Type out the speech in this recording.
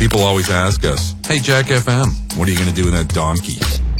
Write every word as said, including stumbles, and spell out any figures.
People always ask us, hey, Jack F M, what are you going to do with that donkey?